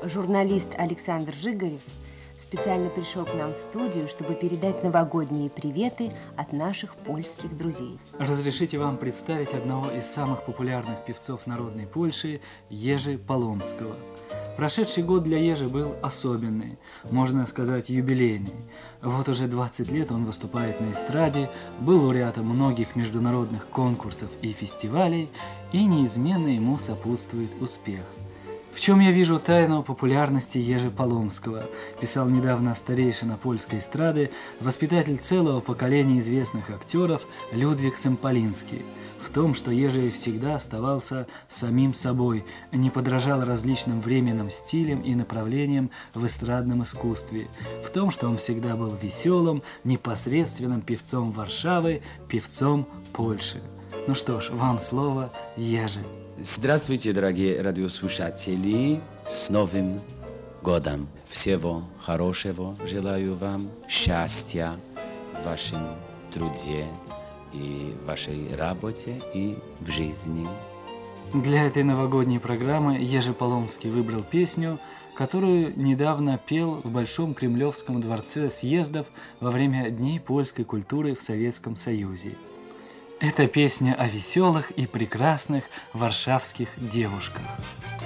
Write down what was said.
Журналист Александр Жигарев специально пришел к нам в студию, чтобы передать новогодние приветы от наших польских друзей. Разрешите вам представить одного из самых популярных певцов народной Польши, Ежи Поломского. Прошедший год для Ежи был особенный, можно сказать, юбилейный. Вот уже 20 лет он выступает на эстраде, был лауреатом многих международных конкурсов и фестивалей, и неизменно ему сопутствует успех. «В чем я вижу тайну популярности Ежи Поломского», писал недавно старейшина польской эстрады, воспитатель целого поколения известных актеров Людвиг Семполинский. В том, что Ежи всегда оставался самим собой, не подражал различным временным стилям и направлениям в эстрадном искусстве. В том, что он всегда был веселым, непосредственным певцом Варшавы, певцом Польши. Ну что ж, вам слово, Ежи. Здравствуйте, дорогие радиослушатели, с Новым годом! Всего хорошего желаю вам, счастья в вашем труде и в вашей работе и в жизни. Для этой новогодней программы Ежи Поломский выбрал песню, которую недавно пел в Большом Кремлевском дворце съездов во время Дней польской культуры в Советском Союзе. Это песня о веселых и прекрасных варшавских девушках.